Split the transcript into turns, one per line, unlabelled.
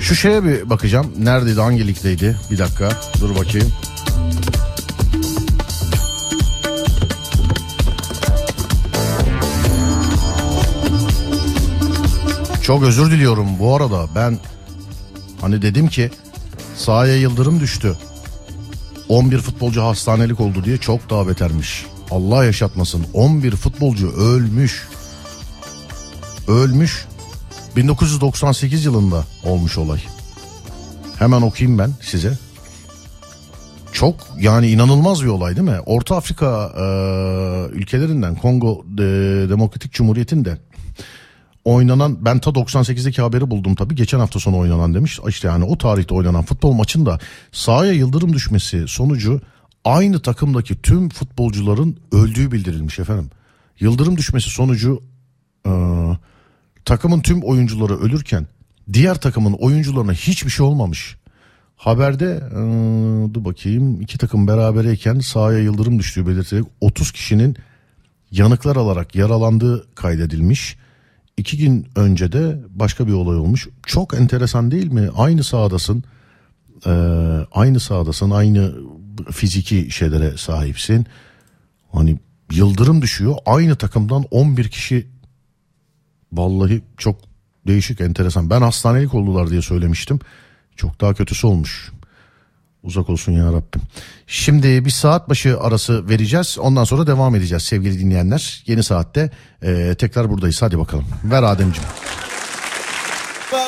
Şu şeye bir bakacağım. Neredeydi, hangi ligdeydi? Bir dakika dur bakayım. Çok özür diliyorum bu arada. Ben hani dedim ki sahaya yıldırım düştü, 11 futbolcu hastanelik oldu diye, çok daha betermiş. Allah yaşatmasın, 11 futbolcu ölmüş. 1998 yılında olmuş olay. Hemen okuyayım ben size. Çok yani inanılmaz bir olay değil mi? Orta Afrika ülkelerinden Kongo Demokratik Cumhuriyeti'nde oynanan, ben ta 98'deki haberi buldum tabii, geçen hafta sonu oynanan demiş. İşte yani o tarihte oynanan futbol maçında sahaya yıldırım düşmesi sonucu aynı takımdaki tüm futbolcuların öldüğü bildirilmiş efendim. Yıldırım düşmesi sonucu takımın tüm oyuncuları ölürken diğer takımın oyuncularına hiçbir şey olmamış. Haberde dur bakayım, iki takım berabereyken sahaya yıldırım düştüğü belirtilerek 30 kişinin yanıklar alarak yaralandığı kaydedilmiş. 2 gün önce de başka bir olay olmuş. Çok enteresan değil mi? Aynı sahadasın, aynı fiziki şeylere sahipsin. Hani yıldırım düşüyor, aynı takımdan 11 kişi. Vallahi çok değişik, enteresan. Ben hastanelik oldular diye söylemiştim. Çok daha kötüsü olmuş. Uzak olsun ya Rabbim. Şimdi bir saat başı arası vereceğiz. Ondan sonra devam edeceğiz sevgili dinleyenler. Yeni saatte tekrar buradayız. Hadi bakalım. Ver Ademciğim.